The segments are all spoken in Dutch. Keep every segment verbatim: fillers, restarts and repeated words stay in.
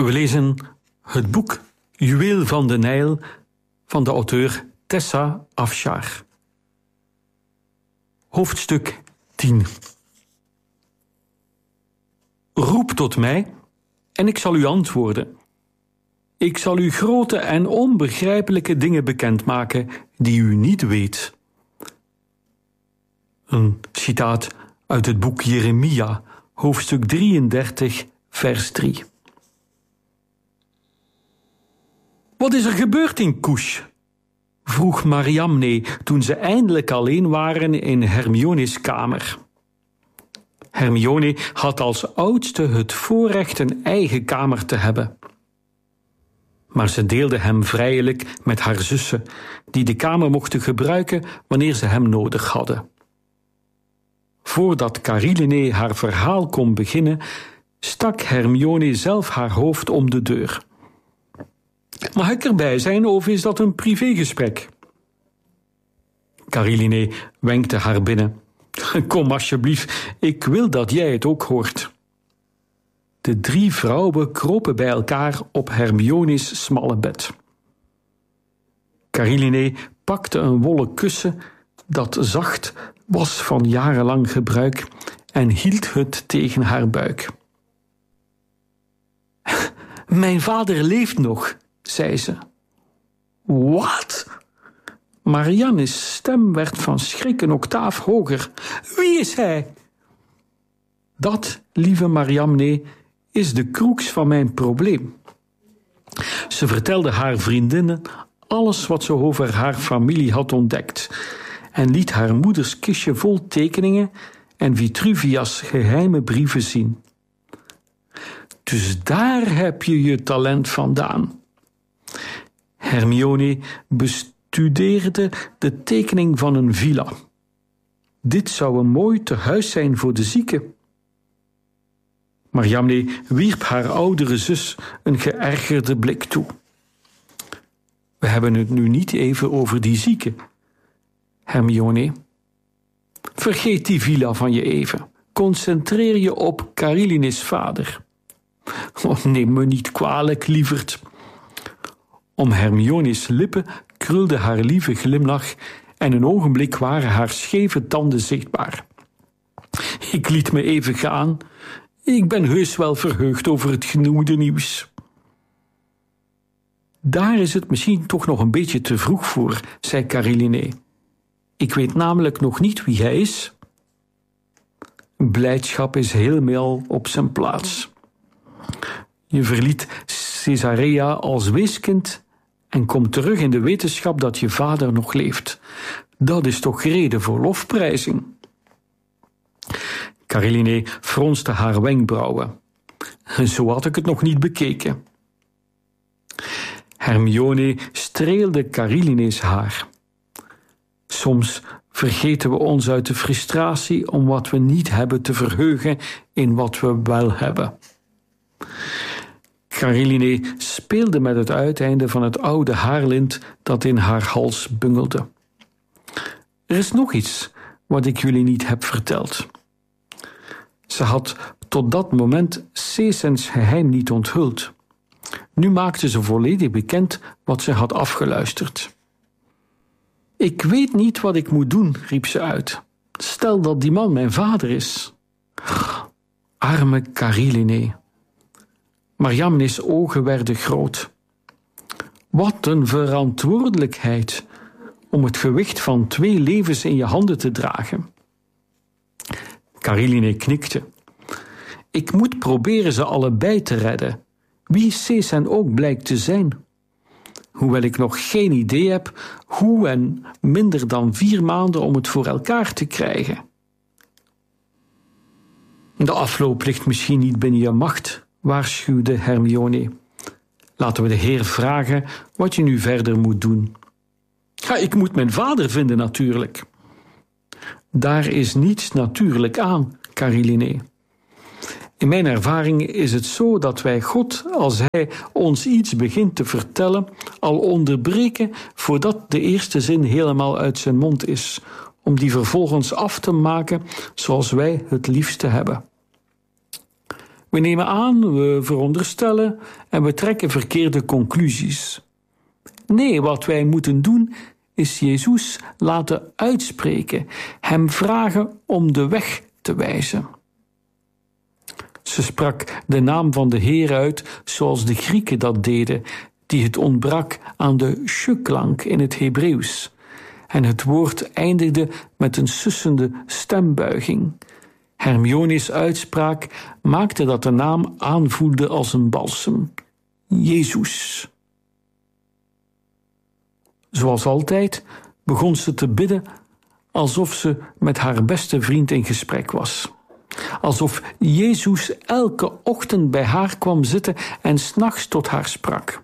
We lezen het boek Juweel van de Nijl van de auteur Tessa Afshar. Hoofdstuk tien. Roep tot mij en ik zal u antwoorden. Ik zal u grote en onbegrijpelijke dingen bekendmaken die u niet weet. Een citaat uit het boek Jeremia, hoofdstuk drieëndertig, vers drie. Wat is er gebeurd in Kush? Vroeg Mariamne toen ze eindelijk alleen waren in Hermione's kamer. Hermione had als oudste het voorrecht een eigen kamer te hebben. Maar ze deelde hem vrijelijk met haar zussen, die de kamer mochten gebruiken wanneer ze hem nodig hadden. Voordat Caroline haar verhaal kon beginnen, stak Hermione zelf haar hoofd om de deur. Mag ik erbij zijn of is dat een privégesprek? Caroline wenkte haar binnen. Kom alsjeblieft, ik wil dat jij het ook hoort. De drie vrouwen kropen bij elkaar op Hermione's smalle bed. Caroline pakte een wollen kussen dat zacht was van jarenlang gebruik en hield het tegen haar buik. Mijn vader leeft nog, zei ze. Wat? Marianne's stem werd van schrik een octaaf hoger. Wie is hij? Dat, lieve Mariamne, is de crux van mijn probleem. Ze vertelde haar vriendinnen alles wat ze over haar familie had ontdekt en liet haar moeders kistje vol tekeningen en Vitruvia's geheime brieven zien. Dus daar heb je je talent vandaan. Hermione bestudeerde de tekening van een villa. Dit zou een mooi tehuis zijn voor de zieken. Mariamne wierp haar oudere zus een geërgerde blik toe. We hebben het nu niet even over die zieken, Hermione. Vergeet die villa van je even. Concentreer je op Caroline's vader. Oh, neem me niet kwalijk, lieverd. Om Hermione's lippen krulde haar lieve glimlach en een ogenblik waren haar scheve tanden zichtbaar. Ik liet me even gaan. Ik ben heus wel verheugd over het genoemde nieuws. Daar is het misschien toch nog een beetje te vroeg voor, zei Caroline. Ik weet namelijk nog niet wie hij is. Blijdschap is helemaal op zijn plaats. Je verliet Caesarea als weeskind en komt terug in de wetenschap dat je vader nog leeft. Dat is toch reden voor lofprijzing? Caroline fronste haar wenkbrauwen. Zo had ik het nog niet bekeken. Hermione streelde Caroline's haar. Soms vergeten we ons uit de frustratie om wat we niet hebben te verheugen in wat we wel hebben. Caroline speelde met het uiteinde van het oude haarlint dat in haar hals bungelde. Er is nog iets wat ik jullie niet heb verteld. Ze had tot dat moment Cécens geheim niet onthuld. Nu maakte ze volledig bekend wat ze had afgeluisterd. Ik weet niet wat ik moet doen, riep ze uit. Stel dat die man mijn vader is. Arme Caroline. Mariamne's ogen werden groot. Wat een verantwoordelijkheid om het gewicht van twee levens in je handen te dragen. Caroline knikte. Ik moet proberen ze allebei te redden, wie Cécens ook blijkt te zijn. Hoewel ik nog geen idee heb hoe en minder dan vier maanden om het voor elkaar te krijgen. De afloop ligt misschien niet binnen je macht, waarschuwde Hermione. Laten we de Heer vragen wat je nu verder moet doen. Ja, ik moet mijn vader vinden natuurlijk. Daar is niets natuurlijk aan, Caroline. In mijn ervaring is het zo dat wij God, als Hij ons iets begint te vertellen, al onderbreken voordat de eerste zin helemaal uit zijn mond is, om die vervolgens af te maken zoals wij het liefste hebben. We nemen aan, we veronderstellen en we trekken verkeerde conclusies. Nee, wat wij moeten doen is Jezus laten uitspreken, hem vragen om de weg te wijzen. Ze sprak de naam van de Heer uit zoals de Grieken dat deden, die het ontbrak aan de sh-klank in het Hebreeuws. En het woord eindigde met een sussende stembuiging. Hermione's uitspraak maakte dat de naam aanvoelde als een balsem. Jezus. Zoals altijd begon ze te bidden alsof ze met haar beste vriend in gesprek was. Alsof Jezus elke ochtend bij haar kwam zitten en 's nachts tot haar sprak.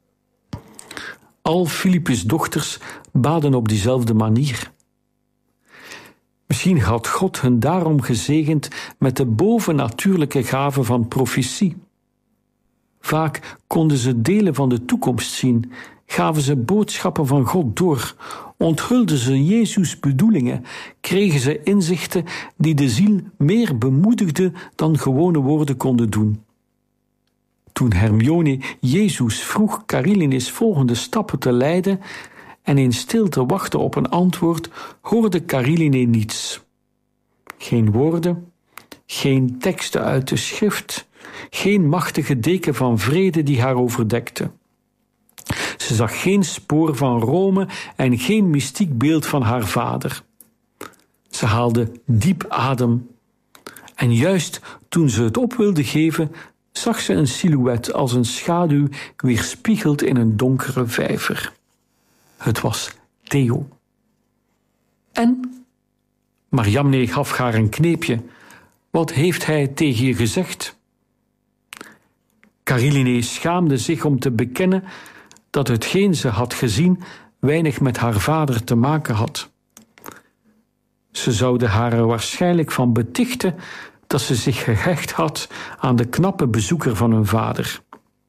Al Filippus' dochters baden op diezelfde manier. Misschien had God hen daarom gezegend met de bovennatuurlijke gave van profetie. Vaak konden ze delen van de toekomst zien, gaven ze boodschappen van God door, onthulden ze Jezus' bedoelingen, kregen ze inzichten die de ziel meer bemoedigden dan gewone woorden konden doen. Toen Hermione Jezus vroeg Karylenes volgende stappen te leiden en in stilte wachtte op een antwoord, hoorde Karylene niets. Geen woorden, geen teksten uit de schrift, geen machtige deken van vrede die haar overdekte. Ze zag geen spoor van Rome en geen mystiek beeld van haar vader. Ze haalde diep adem. En juist toen ze het op wilde geven, zag ze een silhouet als een schaduw weerspiegeld in een donkere vijver. Het was Theo. En? Mariamne gaf haar een kneepje. Wat heeft hij tegen je gezegd? Karylene schaamde zich om te bekennen dat hetgeen ze had gezien weinig met haar vader te maken had. Ze zouden haar er waarschijnlijk van betichten dat ze zich gehecht had aan de knappe bezoeker van hun vader.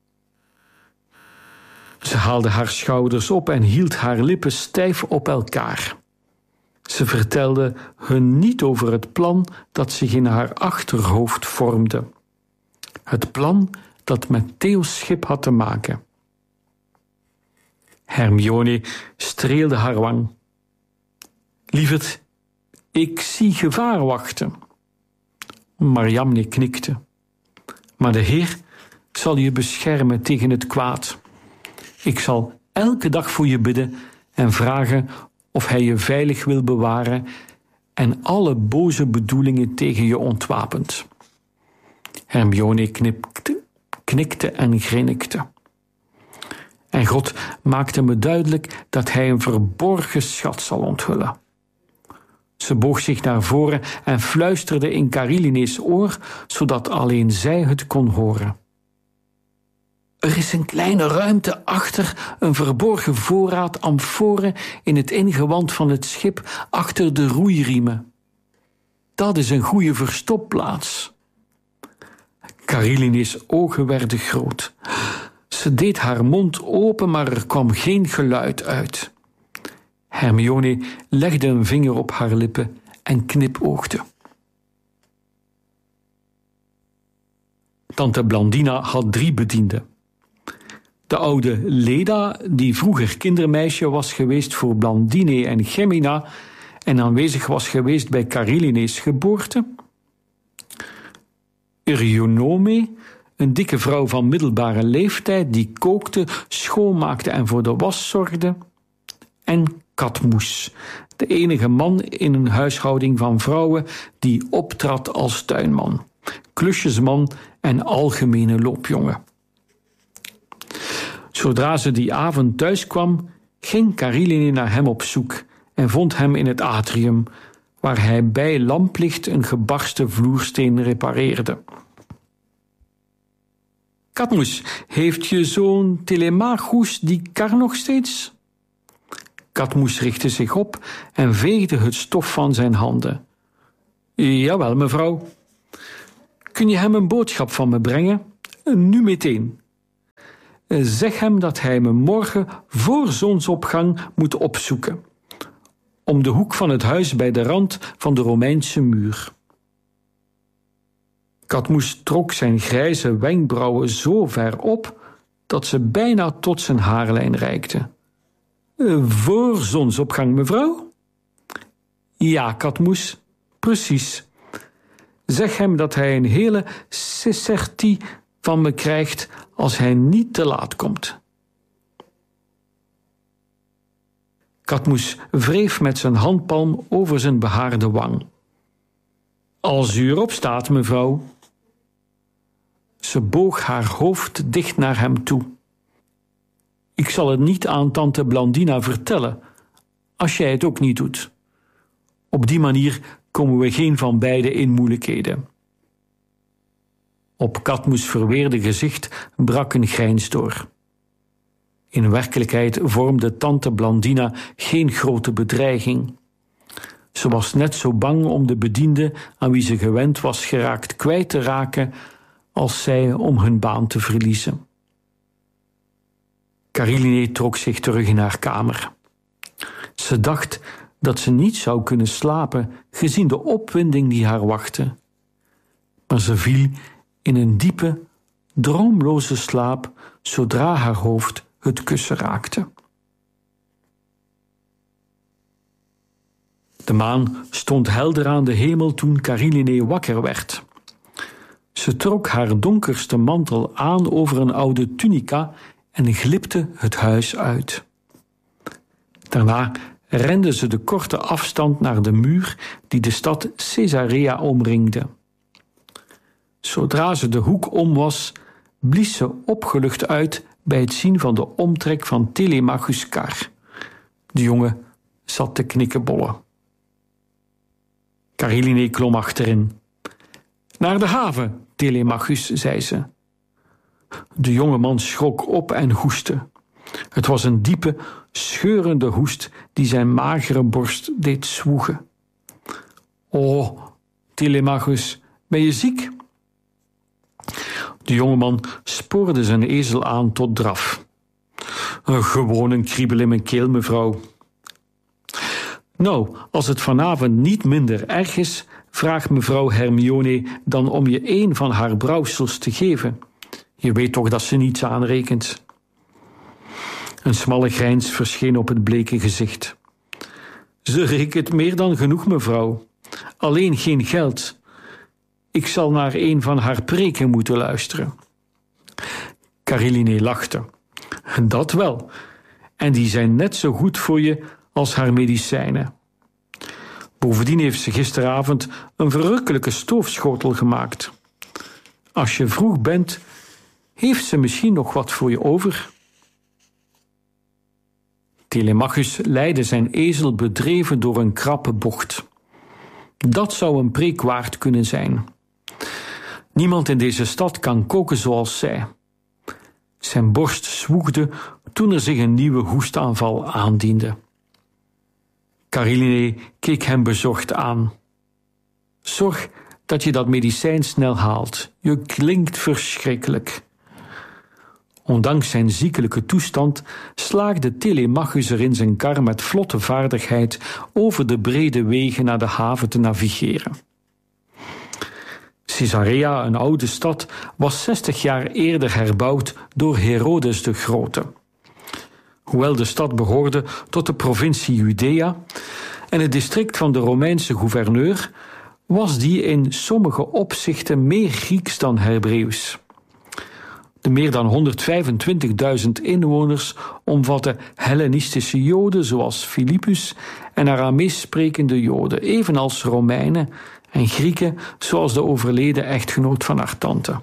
Ze haalde haar schouders op en hield haar lippen stijf op elkaar. Ze vertelde hun niet over het plan dat zich in haar achterhoofd vormde. Het plan dat met Theo's schip had te maken. Hermione streelde haar wang. Lieverd, ik zie gevaar wachten. Mariamne knikte. Maar de Heer zal je beschermen tegen het kwaad. Ik zal elke dag voor je bidden en vragen of hij je veilig wil bewaren en alle boze bedoelingen tegen je ontwapent. Hermione knipte, knikte en grinnikte. En God maakte me duidelijk dat hij een verborgen schat zal onthullen. Ze boog zich naar voren en fluisterde in Karylene's oor, zodat alleen zij het kon horen. Er is een kleine ruimte achter een verborgen voorraad amforen in het ingewand van het schip achter de roeiriemen. Dat is een goede verstopplaats. Karylene's ogen werden groot. Ze deed haar mond open, maar er kwam geen geluid uit. Hermione legde een vinger op haar lippen en knipoogde. Tante Blandina had drie bedienden. De oude Leda, die vroeger kindermeisje was geweest voor Blandine en Gemina en aanwezig was geweest bij Karylene's geboorte. Eurynome, een dikke vrouw van middelbare leeftijd die kookte, schoonmaakte en voor de was zorgde. En Cadmus, de enige man in een huishouding van vrouwen die optrad als tuinman, klusjesman en algemene loopjongen. Zodra ze die avond thuis kwam, ging Karylene naar hem op zoek en vond hem in het atrium, waar hij bij lamplicht een gebarsten vloersteen repareerde. Cadmus, heeft je zoon Telemachus die kar nog steeds? Cadmus richtte zich op en veegde het stof van zijn handen. Jawel, mevrouw. Kun je hem een boodschap van me brengen? Nu meteen. Zeg hem dat hij me morgen voor zonsopgang moet opzoeken. Om de hoek van het huis bij de rand van de Romeinse muur. Kadmoes trok zijn grijze wenkbrauwen zo ver op dat ze bijna tot zijn haarlijn reikten. Voor zonsopgang, mevrouw? Ja, Kadmoes, precies. Zeg hem dat hij een hele sesertie van me krijgt als hij niet te laat komt. Kadmoes wreef met zijn handpalm over zijn behaarde wang. Als u erop staat, mevrouw. Ze boog haar hoofd dicht naar hem toe. Ik zal het niet aan tante Blandina vertellen, als jij het ook niet doet. Op die manier komen we geen van beiden in moeilijkheden. Op Kadmoes verweerde gezicht brak een grijns door. In werkelijkheid vormde tante Blandina geen grote bedreiging. Ze was net zo bang om de bediende aan wie ze gewend was geraakt kwijt te raken als zij om hun baan te verliezen. Kariline trok zich terug in haar kamer. Ze dacht dat ze niet zou kunnen slapen gezien de opwinding die haar wachtte. Maar ze viel in een diepe, droomloze slaap zodra haar hoofd het kussen raakte. De maan stond helder aan de hemel toen Kariline wakker werd. Ze trok haar donkerste mantel aan over een oude tunica en glipte het huis uit. Daarna rende ze de korte afstand naar de muur die de stad Caesarea omringde. Zodra ze de hoek om was, blies ze opgelucht uit bij het zien van de omtrek van Telemachus' kar. De jongen zat te knikkenbollen. Kariline klom achterin. Naar de haven, Telemachus, zei ze. De jonge man schrok op en hoestte. Het was een diepe, scheurende hoest die zijn magere borst deed zwoegen. O, Telemachus, ben je ziek? De jongeman spoorde zijn ezel aan tot draf. Gewoon een kriebel in mijn keel, mevrouw. Nou, als het vanavond niet minder erg is, vraagt mevrouw Hermione dan om je een van haar brouwsels te geven. Je weet toch dat ze niets aanrekent. Een smalle grijns verscheen op het bleke gezicht. Ze rekent meer dan genoeg, mevrouw. Alleen geen geld. Ik zal naar een van haar preken moeten luisteren. Kariline lachte. Dat wel. En die zijn net zo goed voor je als haar medicijnen. Bovendien heeft ze gisteravond een verrukkelijke stoofschotel gemaakt. Als je vroeg bent, heeft ze misschien nog wat voor je over. Telemachus leidde zijn ezel bedreven door een krappe bocht. Dat zou een preek waard kunnen zijn. Niemand in deze stad kan koken zoals zij. Zijn borst zwoegde toen er zich een nieuwe hoestaanval aandiende. Kariline keek hem bezorgd aan. Zorg dat je dat medicijn snel haalt. Je klinkt verschrikkelijk. Ondanks zijn ziekelijke toestand slaagde Telemachus er in zijn kar met vlotte vaardigheid over de brede wegen naar de haven te navigeren. Caesarea, een oude stad, was zestig jaar eerder herbouwd door Herodes de Grote. Hoewel de stad behoorde tot de provincie Judea en het district van de Romeinse gouverneur, was die in sommige opzichten meer Grieks dan Hebreeuws. De meer dan honderdvijfentwintigduizend inwoners omvatten Hellenistische Joden zoals Philippus en Aramees sprekende Joden, evenals Romeinen en Grieken zoals de overleden echtgenoot van haar tante.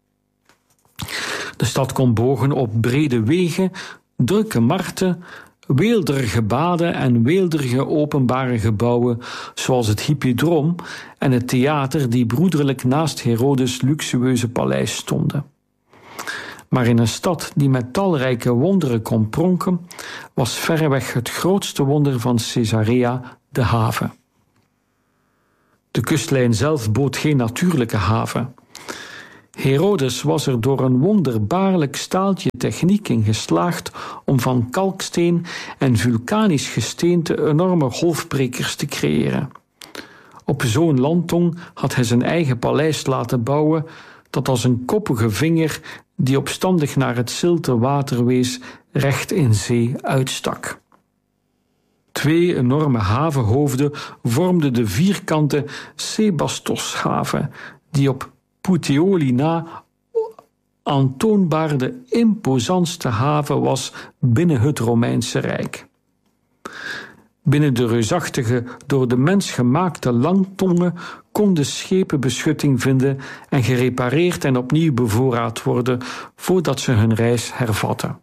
De stad kon bogen op brede wegen, drukke markten, weelderige baden en weelderige openbare gebouwen zoals het Hippodroom en het theater die broederlijk naast Herodes' luxueuze paleis stonden. Maar in een stad die met talrijke wonderen kon pronken, was verreweg het grootste wonder van Caesarea de haven. De kustlijn zelf bood geen natuurlijke haven. Herodes was er door een wonderbaarlijk staaltje techniek in geslaagd om van kalksteen en vulkanisch gesteente enorme golfbrekers te creëren. Op zo'n landtong had hij zijn eigen paleis laten bouwen, dat als een koppige vinger die opstandig naar het zilte water wees, recht in zee uitstak. Twee enorme havenhoofden vormden de vierkante Sebastoshaven, die op Puteoli na aantoonbaar de imposantste haven was binnen het Romeinse Rijk. Binnen de reusachtige, door de mens gemaakte landtongen konden schepen beschutting vinden en gerepareerd en opnieuw bevoorraad worden voordat ze hun reis hervatten.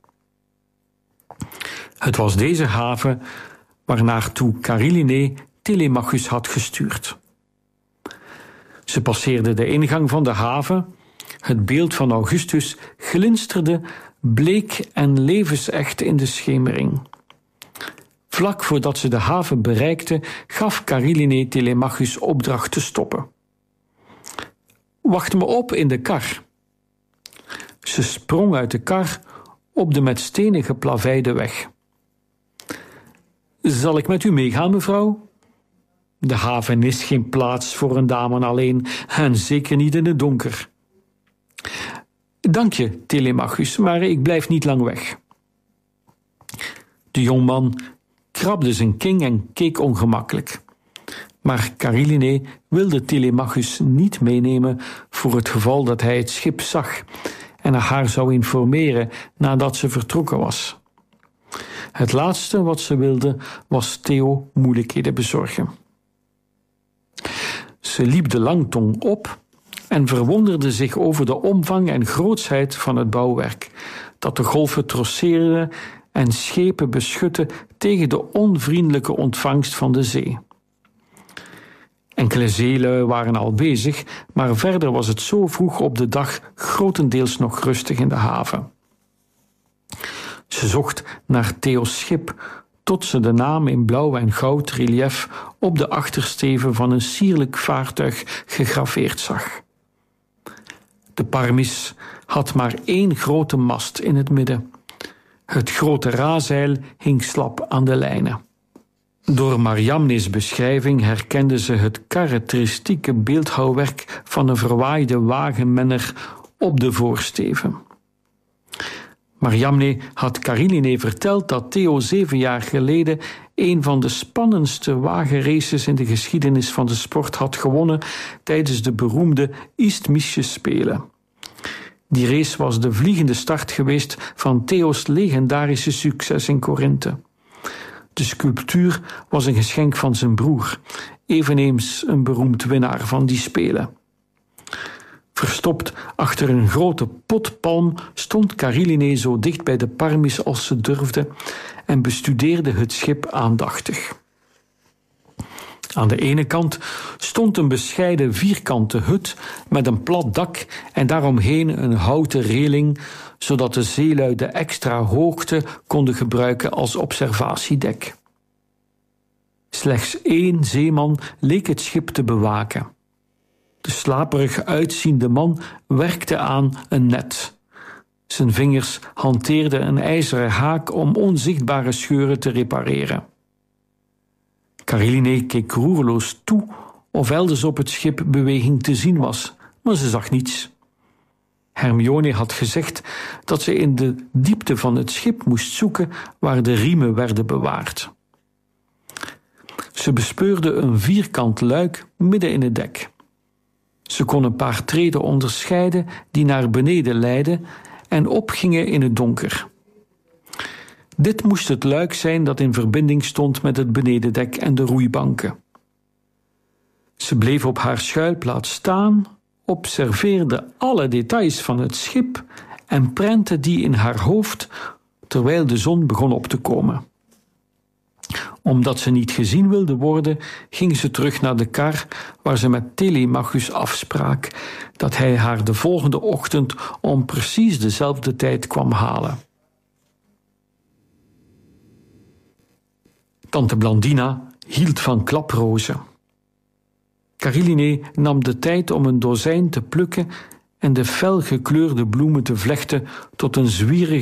Het was deze haven waarnaartoe Carilinae Telemachus had gestuurd. Ze passeerden de ingang van de haven. Het beeld van Augustus glinsterde bleek en levensecht in de schemering. Vlak voordat ze de haven bereikten, gaf Carilinae Telemachus opdracht te stoppen. Wacht me op in de kar. Ze sprong uit de kar op de met stenen geplaveide weg. Zal ik met u meegaan, mevrouw? De haven is geen plaats voor een dame alleen, en zeker niet in het donker. Dank je, Telemachus, maar ik blijf niet lang weg. De jongman krabde zijn king en keek ongemakkelijk. Maar Carilinae wilde Telemachus niet meenemen voor het geval dat hij het schip zag en haar zou informeren nadat ze vertrokken was. Het laatste wat ze wilde was Theo moeilijkheden bezorgen. Ze liep de langtong op en verwonderde zich over de omvang en grootsheid van het bouwwerk, dat de golven trosseerde en schepen beschutte tegen de onvriendelijke ontvangst van de zee. Enkele zeelui waren al bezig, maar verder was het zo vroeg op de dag grotendeels nog rustig in de haven. Ze zocht naar Theo's schip, tot ze de naam in blauw en goud relief op de achtersteven van een sierlijk vaartuig gegraveerd zag. De Parmis had maar één grote mast in het midden. Het grote razeil hing slap aan de lijnen. Door Mariamne's beschrijving herkende ze het karakteristieke beeldhouwwerk van een verwaaide wagenmenner op de voorsteven. Mariamne had Carilinae verteld dat Theo zeven jaar geleden een van de spannendste wagenraces in de geschiedenis van de sport had gewonnen tijdens de beroemde Isthmische Spelen. Die race was de vliegende start geweest van Theo's legendarische succes in Korinthe. De sculptuur was een geschenk van zijn broer, eveneens een beroemd winnaar van die Spelen. Verstopt achter een grote potpalm stond Carilinae zo dicht bij de Parmis als ze durfde en bestudeerde het schip aandachtig. Aan de ene kant stond een bescheiden vierkante hut met een plat dak en daaromheen een houten reling, zodat de zeelui de extra hoogte konden gebruiken als observatiedek. Slechts één zeeman leek het schip te bewaken. De slaperig uitziende man werkte aan een net. Zijn vingers hanteerden een ijzeren haak om onzichtbare scheuren te repareren. Carilinae keek roerloos toe of elders op het schip beweging te zien was, maar ze zag niets. Hermione had gezegd dat ze in de diepte van het schip moest zoeken waar de riemen werden bewaard. Ze bespeurde een vierkant luik midden in het dek. Ze kon een paar treden onderscheiden die naar beneden leidden en opgingen in het donker. Dit moest het luik zijn dat in verbinding stond met het benedendek en de roeibanken. Ze bleef op haar schuilplaats staan, observeerde alle details van het schip en prentte die in haar hoofd terwijl de zon begon op te komen. Omdat ze niet gezien wilde worden, ging ze terug naar de kar waar ze met Telemachus afsprak dat hij haar de volgende ochtend om precies dezelfde tijd kwam halen. Tante Blandina hield van klaprozen. Carilinae nam de tijd om een dozijn te plukken en de fel gekleurde bloemen te vlechten tot een zwierige